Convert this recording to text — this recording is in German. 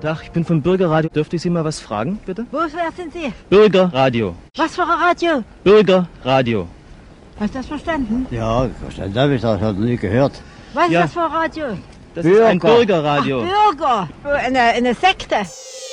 Tag, ich bin vom Bürgerradio. Dürfte ich Sie mal was fragen, bitte? Wer sind Sie? Bürgerradio. Was für ein Radio? Bürgerradio. Hast du das verstanden? Ja, verstanden habe ich das, noch nie gehört. Was Ja. ist das für ein Radio? Das ist ein Bürger. Bürgerradio. Bürger. Eine Sekte.